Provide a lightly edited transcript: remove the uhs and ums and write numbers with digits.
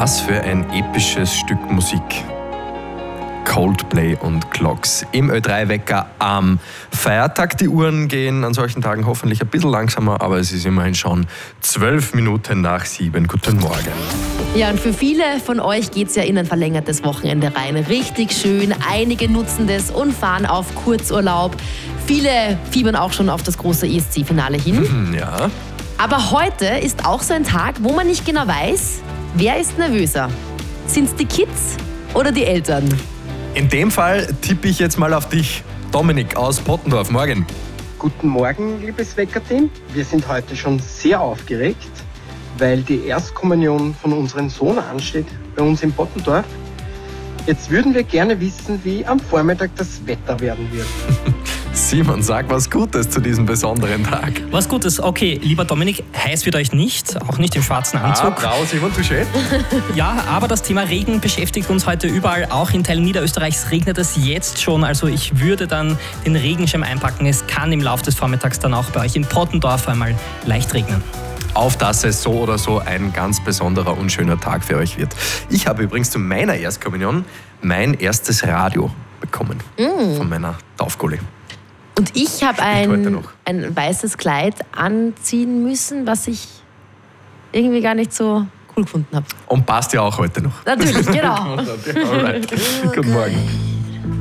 Was für ein episches Stück Musik. Coldplay und Clocks im Ö3-Wecker am Feiertag. Die Uhren gehen an solchen Tagen hoffentlich ein bisschen langsamer, aber es ist immerhin schon 12 Minuten nach 7. Guten Morgen. Ja, und für viele von euch geht es ja in ein verlängertes Wochenende rein. Richtig schön. Einige nutzen das und fahren auf Kurzurlaub. Viele fiebern auch schon auf das große ESC-Finale hin. Ja. Aber heute ist auch so ein Tag, wo man nicht genau weiß, wer ist nervöser. Sind es die Kids oder die Eltern? In dem Fall tippe ich jetzt mal auf dich, Dominik aus Pottendorf. Morgen. Guten Morgen, liebes Wecker-Team. Wir sind heute schon sehr aufgeregt, weil die Erstkommunion von unserem Sohn ansteht bei uns in Pottendorf. Jetzt würden wir gerne wissen, wie am Vormittag das Wetter werden wird. Simon, sag was Gutes zu diesem besonderen Tag. Was Gutes, okay, lieber Dominik, heiß wird euch nicht, auch nicht im schwarzen Anzug. Bravo, Simon, touché. Ja, aber das Thema Regen beschäftigt uns heute überall, auch in Teilen Niederösterreichs regnet es jetzt schon, also ich würde dann den Regenschirm einpacken. Es kann im Laufe des Vormittags dann auch bei euch in Pottendorf einmal leicht regnen. Auf dass es so oder so ein ganz besonderer und schöner Tag für euch wird. Ich habe übrigens zu meiner Erstkommunion mein erstes Radio bekommen von meiner Taufgulli. Und ich habe heute noch. ein weißes Kleid anziehen müssen, was ich irgendwie gar nicht so cool gefunden habe. Und passt ja auch heute noch. Natürlich, genau. Alright. Guten Morgen.